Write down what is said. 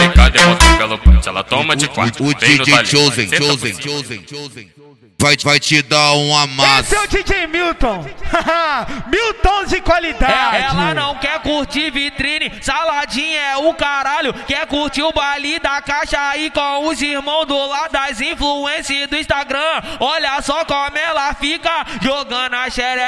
xereca, demonstra pelo punch, ela toma de quatro. O DJ Chosen vai te dar um amasso. Esse é o DJ Milton. Milton de qualidade. Ela não quer curtir vitrine, saladinha é o caralho. Quer curtir o baile da caixa aí com os irmãos do lado das influências do Instagram. Olha só como ela fica jogando a xereca.